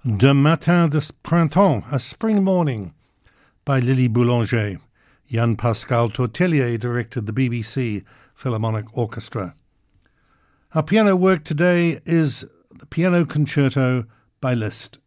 De Matin de Printemps, A Spring Morning, by Lily Boulanger. Jan-Pascal Tortelier directed the BBC Philharmonic Orchestra. Our piano work today is the Piano Concerto by Liszt.